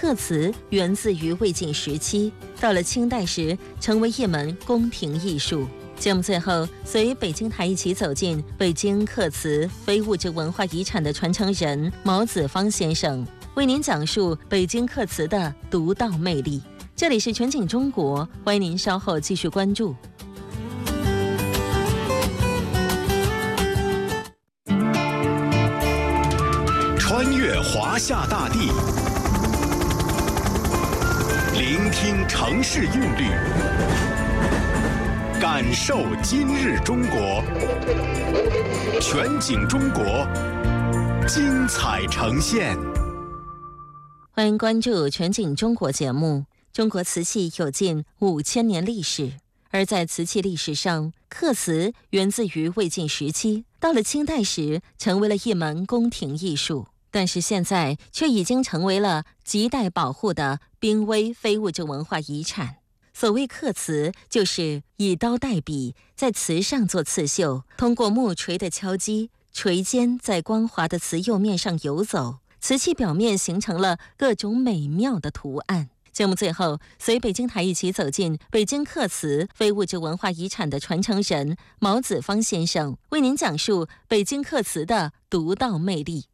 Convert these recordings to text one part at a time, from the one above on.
刻瓷源自于魏晋时期，到了清代时成为一门宫廷艺术。节目最后，随北京台一起走进北京刻瓷非物质文化遗产的传承人毛子芳先生，为您讲述北京刻瓷的独到魅力。这里是全景中国，欢迎您稍后继续关注。 穿越华夏大地，聆听城市韵律，感受今日中国。全景中国，精彩呈现。 欢迎关注全景中国节目。中国瓷器有近5000年历史，而在瓷器历史上，刻瓷源自于魏晋时期，到了清代时成为了一门宫廷艺术。但是现在却已经成为了亟待保护的濒危非物质文化遗产。所谓刻瓷，就是以刀代笔，在瓷上做刺绣，通过木锤的敲击，锤尖在光滑的瓷釉面上游走，瓷器表面形成了各种美妙的图案。节目最后，随北京台一起走进北京刻瓷非物质文化遗产的传承人毛子芳先生，为您讲述北京刻瓷的独到魅力。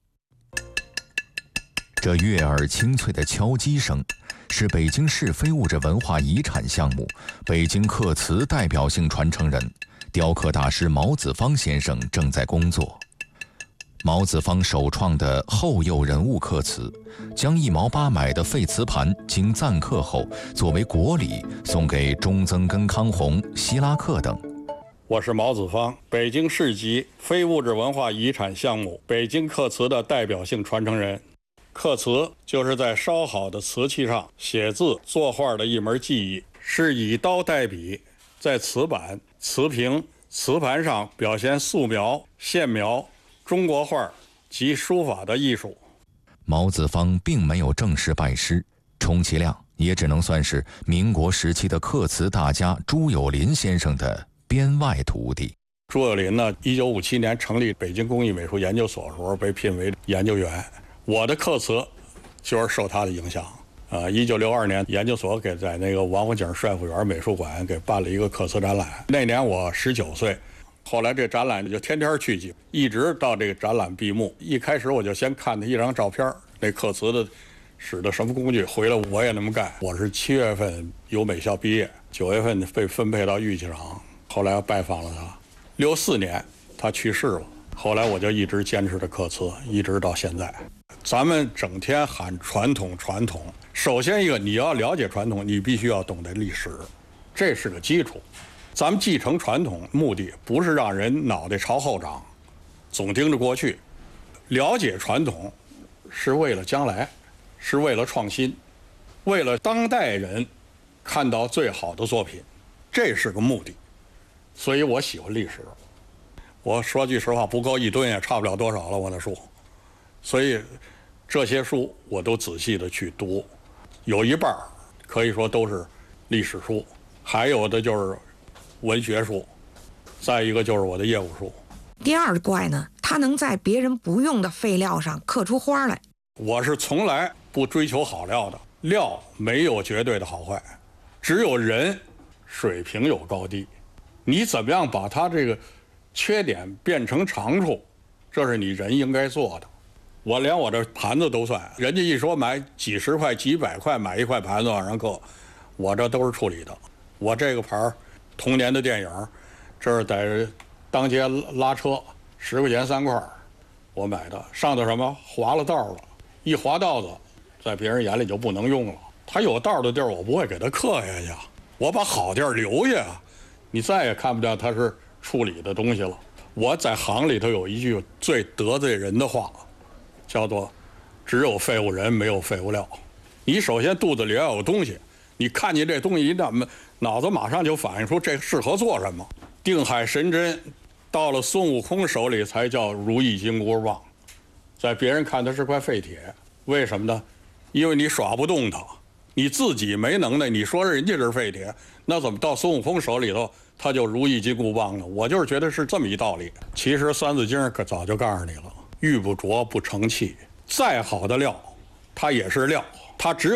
这悦耳清脆的敲击声，是北京市非物质文化遗产项目北京刻瓷代表性传承人、雕刻大师毛子芳先生正在工作。毛子芳首创的后釉人物刻瓷，将1毛8买的废瓷盘经暂刻后，作为国礼送给中曾根康弘、希拉克等。 我是毛子芳，北京市级非物质文化遗产项目北京刻瓷的代表性传承人。刻瓷就是在烧好的瓷器上写字作画的一门技艺，是以刀代笔，在瓷板、瓷瓶、瓷盘上表现素描、线描、中国画及书法的艺术。 毛子芳并没有正式拜师，充其量也只能算是民国时期的刻瓷大家朱友霖先生的编外徒弟。 朱友霖呢，1957年成立北京工艺美术研究所的时候被聘为研究员。我的刻瓷就是受他的影响1962年研究所给在那个王府井帅府园美术馆给办了一个刻瓷展览，那年我19岁，后来这展览就天天去去，一直到这个展览闭幕。一开始我就先看他一张照片，那刻瓷的使的什么工具，回来我也那么干。我是7月份由美校毕业，9月份被分配到玉器厂，后来拜访了他。64年他去世了，后来我就一直坚持着刻瓷，一直到现在。咱们整天喊传统传统，首先一个你要了解传统，你必须要懂得历史，这是个基础。咱们继承传统目的不是让人脑袋朝后长，总盯着过去，了解传统是为了将来，是为了创新，为了当代人看到最好的作品，这是个目的。所以我喜欢历史，我说句实话，不够1吨也差不了多少了，我的书。所以这些书我都仔细的去读，有一半可以说都是历史书，还有的就是文学书，再一个就是我的业务书。 第二怪呢，它能在别人不用的废料上刻出花来。 我是从来不追求好料的，料没有绝对的好坏，只有人水平有高低，你怎么样把它这个缺点变成长处，这是你人应该做的。我连我这盘子都算，人家一说买几十块几百块买一块盘子往上刻，我这都是处理的。我这个盘童年的电影，这是在当街拉车10块钱3块，我买的，上头什么划了道了，一划道子在别人眼里就不能用了，他有道的地儿我不会给他刻下去，我把好地儿留下，你再也看不见他是处理的东西了。我在行里头有一句最得罪人的话，叫做只有废物人没有废物料。你首先肚子里要有东西，你看见这东西一旦脑子马上就反映出这适合做什么。定海神针到了孙悟空手里才叫如意金箍棒，在别人看它是块废铁，为什么呢？因为你耍不动它，你自己没能耐，你说人家是废铁，那怎么到孙悟空手里头他就如意金箍棒呢？我就是觉得是这么一道理。其实《三字经》可早就告诉你了，玉不琢不成器，再好的料它也是料，它只有